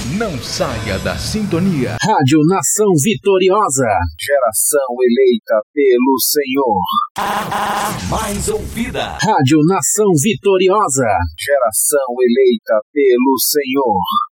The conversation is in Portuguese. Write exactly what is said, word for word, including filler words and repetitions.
Não saia da sintonia. Rádio Nação Vitoriosa. Geração eleita pelo Senhor. A mais ouvida. Rádio Nação Vitoriosa. Geração eleita pelo Senhor.